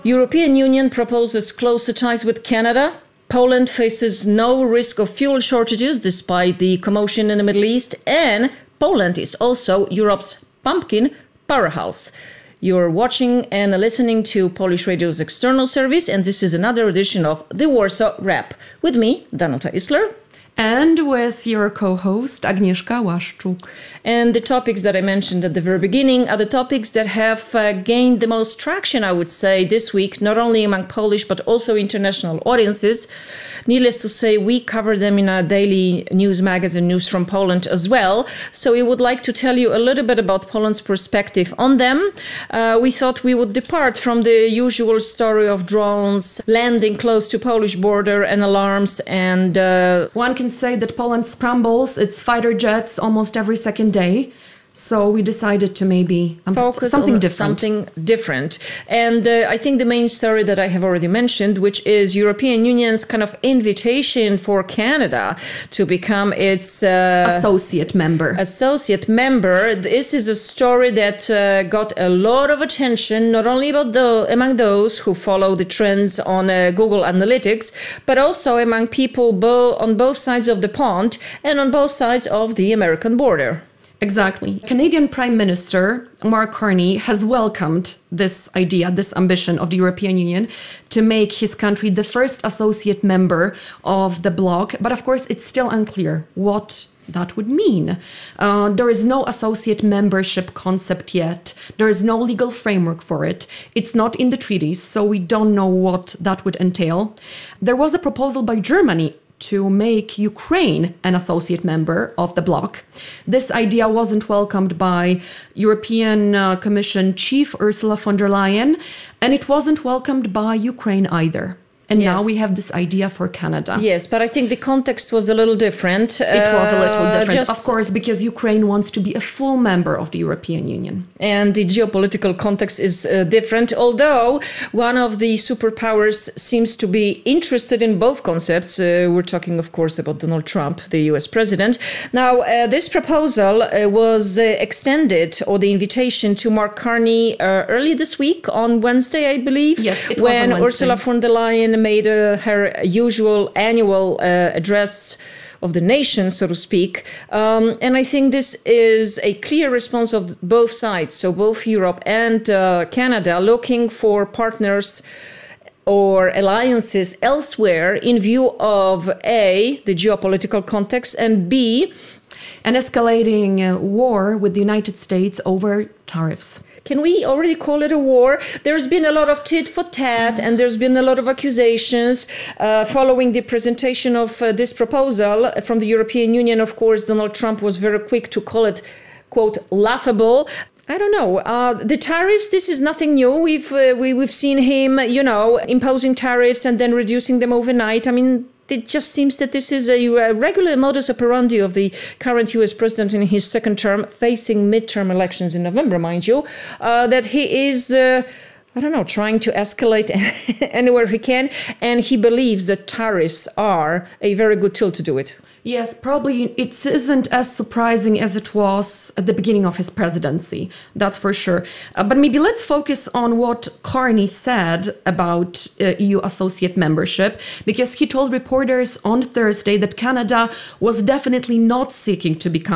European Union proposes closer ties with Canada. Poland faces no risk of fuel shortages despite the commotion in the Middle East. And Poland is also Europe's pumpkin powerhouse. You're watching and listening to Polish Radio's External Service, and this is another edition of the Warsaw Wrap. With me, Danuta Isler. And with your co-host, Agnieszka Łaszczuk. And the topics that I mentioned at the very beginning are the topics that have gained the most traction, I would say, this week, not only among Polish, but also international audiences. Needless to say, we cover them in our daily news magazine, News from Poland, as well. So we would like to tell you a little bit about Poland's perspective on them. We thought we would depart from the usual story of drones landing close to Polish border and alarms. And one can say that Poland scrambles its fighter jets almost every second day. So we decided to maybe focus on something different. And I think the main story that I have already mentioned, which is European Union's kind of invitation for Canada to become its associate member. This is a story that got a lot of attention, not only among those who follow the trends on Google Analytics, but also among people on both sides of the pond and on both sides of the American border. Exactly. Canadian Prime Minister Mark Carney has welcomed this idea, this ambition of the European Union to make his country the first associate member of the bloc. But of course, it's still unclear what that would mean. There is no associate membership concept yet. There is no legal framework for it. It's not in the treaties, so we don't know what that would entail. There was a proposal by Germany to make Ukraine an associate member of the bloc. This idea wasn't welcomed by European Commission Chief Ursula von der Leyen, and it wasn't welcomed by Ukraine either. And now we have this idea for Canada. Yes, but I think the context was a little different. It was a little different, of course, because Ukraine wants to be a full member of the European Union. And the geopolitical context is different, although one of the superpowers seems to be interested in both concepts. We're talking, of course, about Donald Trump, the US president. Now, this proposal was extended, or the invitation to Mark Carney early this week on Wednesday, I believe. Yes, it was when on Wednesday. Ursula von der Leyen made her usual annual address of the nation, so to speak. And I think this is a clear response of both sides, so both Europe and Canada, looking for partners or alliances elsewhere in view of A, the geopolitical context, and B, an escalating war with the United States over tariffs. Can we already call it a war? There's been a lot of tit for tat, and there's been a lot of accusations following the presentation of this proposal from the European Union. Of course, Donald Trump was very quick to call it, quote, laughable. I don't know. The tariffs, this is nothing new. We've seen him, imposing tariffs and then reducing them overnight. I mean, it just seems that this is a regular modus operandi of the current US president in his second term, facing midterm elections in November, mind you, that he is, trying to escalate anywhere he can. And he believes that tariffs are a very good tool to do it. Yes, probably it isn't as surprising as it was at the beginning of his presidency, that's for sure. But maybe let's focus on what Carney said about EU associate membership, because he told reporters on Thursday that Canada was definitely not seeking to become